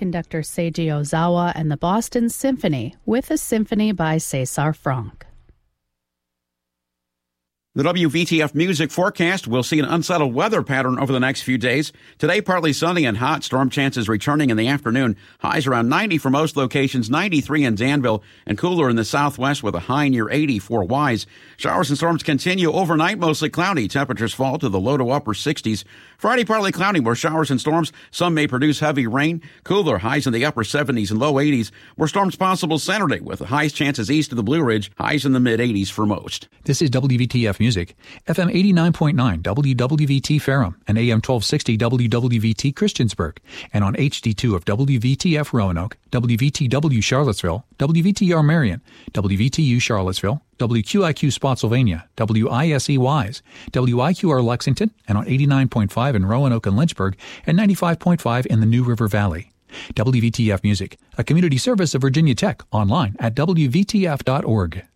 conductor Seiji Ozawa and the Boston Symphony with a symphony by César Franck. The WVTF music forecast will see an unsettled weather pattern over the next few days. Today, partly sunny and hot. Storm chances returning in the afternoon. Highs around 90 for most locations, 93 in Danville, and cooler in the southwest with a high near 80 for Wise. Showers and storms continue overnight, mostly cloudy. Temperatures fall to the low to upper 60s. Friday, partly cloudy, more showers and storms. Some may produce heavy rain. Cooler, highs in the upper 70s and low 80s. More storms possible Saturday with the highest chances east of the Blue Ridge. Highs in the mid-80s for most. This is WVTF Music, FM 89.9 WWVT Ferrum and AM 1260 WWVT Christiansburg, and on HD2 of WVTF Roanoke, WVTW Charlottesville, WVTR Marion, WVTU Charlottesville, WQIQ Spotsylvania, WISE Wise, WIQR Lexington, and on 89.5 in Roanoke and Lynchburg, and 95.5 in the New River Valley. WVTF Music, a community service of Virginia Tech, online at WVTF.org.